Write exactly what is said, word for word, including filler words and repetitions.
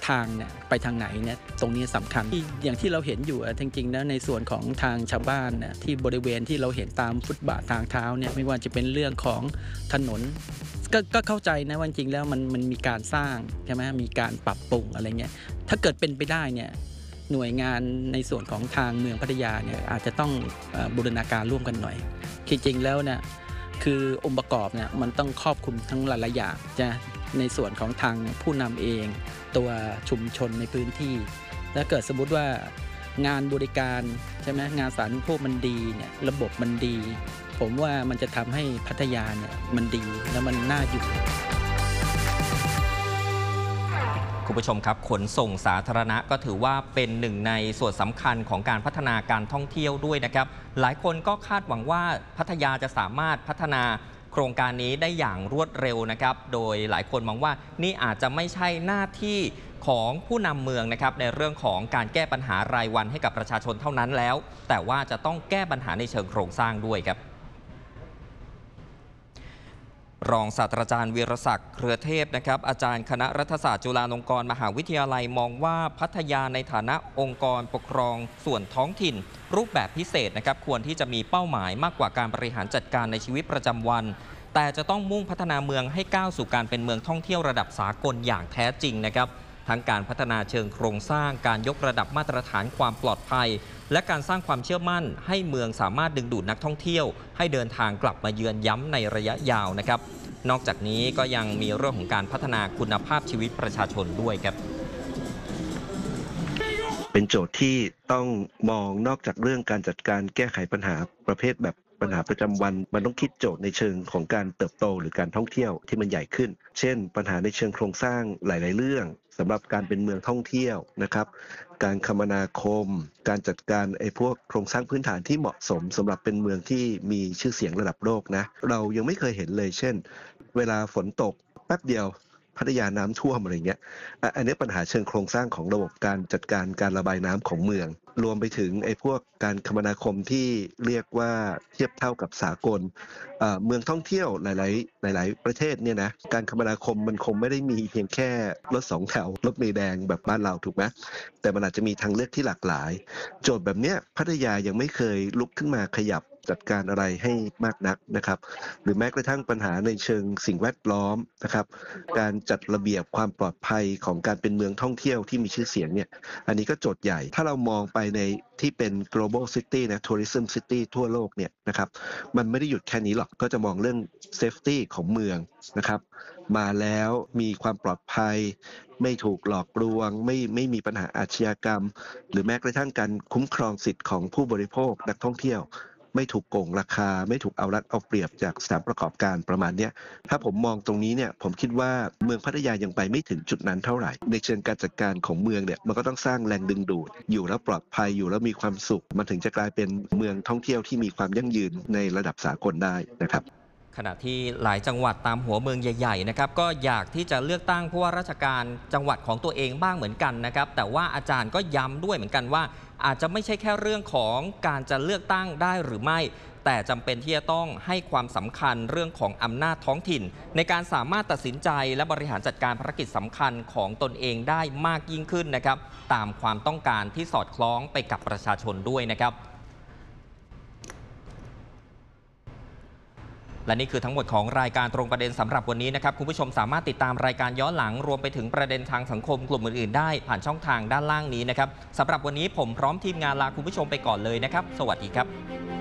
ทางเนี่ยไปทางไหนเนี่ยตรงนี้สำคัญอย่างที่เราเห็นอยู่จริงๆแล้วในส่วนของทางชาวบ้านเนี่ยที่บริเวณที่เราเห็นตามฟุตบาททางเท้าเนี่ยไม่ว่าจะเป็นเรื่องของถนนก็ก็เข้าใจนะว่าจริงๆแล้วมันมันมีการสร้างใช่ไหมมีการปรับปรุงอะไรเงี้ยถ้าเกิดเป็นไปได้เนี่ยหน่วยงานในส่วนของทางเมืองพัทยาเนี่ยอาจจะต้องบูรณาการร่วมกันหน่อยจริงๆแล้วเนี่ยคือองค์ประกอบเนี่ยมันต้องครอบคลุมทั้งหลายๆอย่างจะในส่วนของทางผู้นำเองตัวชุมชนในพื้นที่ถ้าเกิดสมมุติว่างานบริการใช่ไหมงานสาธารณูปโภคมันดีเนี่ยระบบมันดีผมว่ามันจะทำให้พัทยาเนี่ยมันดีแล้วมันน่าอยู่คุณผู้ชมครับขนส่งสาธารณะก็ถือว่าเป็นหนึ่งในส่วนสำคัญของการพัฒนาการท่องเที่ยวด้วยนะครับหลายคนก็คาดหวังว่าพัทยาจะสามารถพัฒนาโครงการนี้ได้อย่างรวดเร็วนะครับโดยหลายคนมองว่านี่อาจจะไม่ใช่หน้าที่ของผู้นำเมืองนะครับในเรื่องของการแก้ปัญหารายวันให้กับประชาชนเท่านั้นแล้วแต่ว่าจะต้องแก้ปัญหาในเชิงโครงสร้างด้วยครับรองศาสตราจารย์วีรศักดิ์เครือเทพนะครับอาจารย์คณะรัฐศาสตร์จุฬาลงกรณ์มหาวิทยาลัยมองว่าพัทยาในฐานะองค์กรปกครองส่วนท้องถิ่นรูปแบบพิเศษนะครับควรที่จะมีเป้าหมายมากกว่าการบริหารจัดการในชีวิตประจำวันแต่จะต้องมุ่งพัฒนาเมืองให้ก้าวสู่การเป็นเมืองท่องเที่ยวระดับสากลอย่างแท้จริงนะครับทั้งการพัฒนาเชิงโครงสร้างการยกระดับมาตรฐานความปลอดภัยและการสร้างความเชื่อมั่นให้เมืองสามารถดึงดูดนักท่องเที่ยวให้เดินทางกลับมาเยือนย้ำในระยะยาวนะครับนอกจากนี้ก็ยังมีเรื่องของการพัฒนาคุณภาพชีวิตประชาชนด้วยครับเป็นโจทย์ที่ต้องมองนอกจากเรื่องการจัดการแก้ไขปัญหาประเภทแบบปัญหาประจำวันมันต้องคิดโจทย์ในเชิงของการเติบโตหรือการท่องเที่ยวที่มันใหญ่ขึ้นเช่นปัญหาในเชิงโครงสร้างหลายๆเรื่องสำหรับการเป็นเมืองท่องเที่ยวนะครับการคมนาคมการจัดการไอ้พวกโครงสร้างพื้นฐานที่เหมาะสมสำหรับเป็นเมืองที่มีชื่อเสียงระดับโลกนะเรายังไม่เคยเห็นเลยเช่นเวลาฝนตกแป๊บเดียวพัทยาน้ำท่วมอะไรเงี้ยอันนี้ปัญหาเชิงโครงสร้างของระบบการจัดการการระบายน้ำของเมืองรวมไปถึงไอ้พวกการคมนาคมที่เรียกว่าเทียบเท่ากับสากลเมืองท่องเที่ยวหลายๆหลายๆประเทศเนี่ยนะการคมนาคมมันคงไม่ได้มีเพียงแค่รถสองแถวรถเมล์แดงแบบบ้านเราถูกไหมแต่มันอาจจะมีทางเลือกที่หลากหลายโจทย์แบบเนี้ยพัทยายังไม่เคยลุกขึ้นมาขยับจัดการอะไรให้มากนักนะครับหรือแม้กระทั่งปัญหาในเชิงสิ่งแวดล้อมนะครับการจัดระเบียบความปลอดภัยของการเป็นเมืองท่องเที่ยวที่มีชื่อเสียงเนี่ยอันนี้ก็โจทย์ใหญ่ถ้าเรามองไปในที่เป็น global city นะ tourism city ทั่วโลกเนี่ยนะครับมันไม่ได้หยุดแค่นี้หรอกก็จะมองเรื่อง safety ของเมืองนะครับมาแล้วมีความปลอดภัยไม่ถูกหลอกลวงไม่ไม่มีปัญหาอาชญากรรมหรือแม้กระทั่งการคุ้มครองสิทธิ์ของผู้บริโภคนักท่องเที่ยวไม่ถูกโกงราคาไม่ถูกเอารัดเอาเปรียบจากสถานประกอบการประมาณนี้ถ้าผมมองตรงนี้เนี่ยผมคิดว่าเมืองพัทยายังไปไม่ถึงจุดนั้นเท่าไหร่ในเชิงการจัดการของเมืองเนี่ยมันก็ต้องสร้างแรงดึงดูดอยู่แล้วปลอดภัยอยู่แล้วมีความสุขมันถึงจะกลายเป็นเมืองท่องเที่ยวที่มีความยั่งยืนในระดับสากลได้นะครับขณะที่หลายจังหวัดตามหัวเมืองใหญ่ๆนะครับก็อยากที่จะเลือกตั้งผู้ว่าราชการจังหวัดของตัวเองบ้างเหมือนกันนะครับแต่ว่าอาจารย์ก็ย้ำด้วยเหมือนกันว่าอาจจะไม่ใช่แค่เรื่องของการจะเลือกตั้งได้หรือไม่แต่จำเป็นที่จะต้องให้ความสำคัญเรื่องของอำนาจท้องถิ่นในการสามารถตัดสินใจและบริหารจัดการภารกิจสำคัญของตนเองได้มากยิ่งขึ้นนะครับตามความต้องการที่สอดคล้องไปกับประชาชนด้วยนะครับและนี่คือทั้งหมดของรายการตรงประเด็นสำหรับวันนี้นะครับคุณผู้ชมสามารถติดตามรายการย้อนหลังรวมไปถึงประเด็นทางสังคมกลุ่มอื่นๆได้ผ่านช่องทางด้านล่างนี้นะครับสำหรับวันนี้ผมพร้อมทีมงานลาคุณผู้ชมไปก่อนเลยนะครับสวัสดีครับ